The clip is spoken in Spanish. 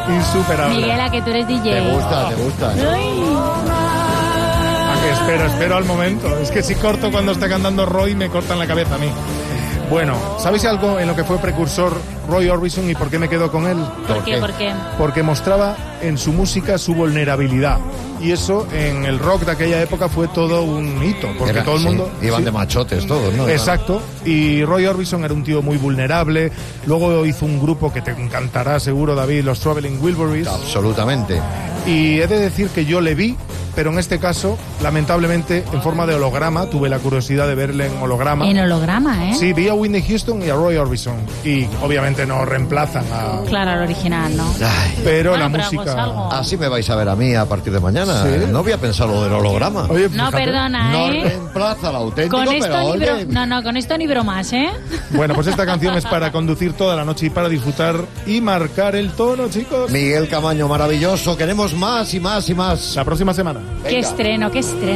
insuperable. Miguel, a que tú eres DJ. Te gusta. A que espero al momento. Es que si corto cuando está cantando Roy, me cortan la cabeza a mí. Bueno, ¿sabéis algo en lo que fue precursor Roy Orbison y por qué me quedo con él? ¿Por qué? Porque mostraba en su música su vulnerabilidad. Y eso en el rock de aquella época fue todo un hito, porque todo el mundo... Iban de machotes todos, ¿no? Exacto, y Roy Orbison era un tío muy vulnerable. Luego hizo un grupo que te encantará seguro, David, los Traveling Wilburys. Absolutamente. Y he de decir que yo le vi, pero en este caso, lamentablemente, en forma de holograma. Tuve la curiosidad de verle en holograma. En holograma, ¿eh? Sí, vi a Whitney Houston y a Roy Orbison. Y obviamente no reemplazan a... Claro, al original, ¿no? Ay, pero bueno, la pero música... pues algo. así me vais a ver a mí a partir de mañana. ¿Sí? No había pensado lo del holograma. Oye, No, fíjate. perdona, No ¿eh? reemplaza al auténtico, Con pero esto ni oye... con esto ni bromas, ¿eh? Bueno, pues esta canción es para conducir toda la noche y para disfrutar y marcar el tono, chicos. Miguel Camaño, maravilloso. Queremos más y más y más. La próxima semana. Qué estreno, qué estreno.